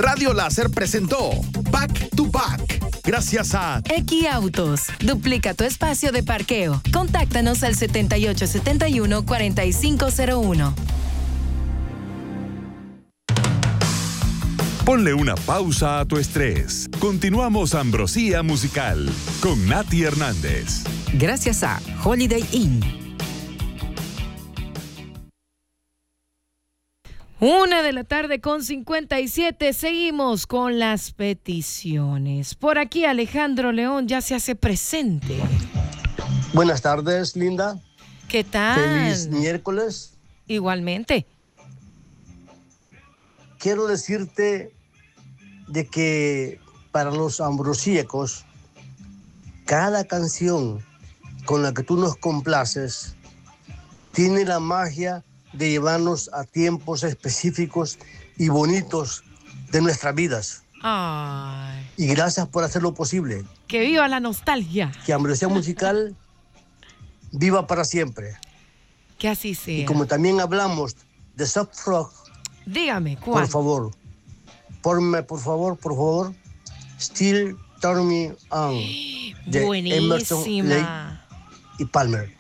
Radio Láser presentó Back to Back. Gracias a Equiautos. Duplica tu espacio de parqueo. Contáctanos al 7871-4501. Ponle una pausa a tu estrés. Continuamos Ambrosía Musical con Nati Hernández. Gracias a Holiday Inn. 1:57 p.m. Seguimos con las peticiones. Por aquí Alejandro León ya se hace presente. Buenas tardes, Linda. ¿Qué tal? Feliz miércoles. Igualmente. Quiero decirte de que para los ambrosíacos, cada canción con la que tú nos complaces tiene la magia de llevarnos a tiempos específicos y bonitos de nuestras vidas. Ay. Y gracias por hacerlo posible. Que viva la nostalgia. Que Ambrosía Musical viva para siempre. Que así sea. Y como también hablamos de Soft Frog, dígame, ¿cuál? Por favor, por favor, Still Turn Me On, de Emerson, Lake y Palmer.